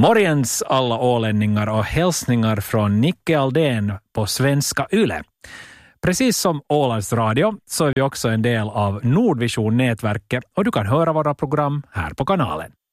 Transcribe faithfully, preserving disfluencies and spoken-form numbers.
Morgens alla ålänningar och hälsningar från Nicke Aldén på Svenska Yle. Precis som Ålands Radio så är vi också en del av Nordvision-nätverket och du kan höra våra program här på kanalen.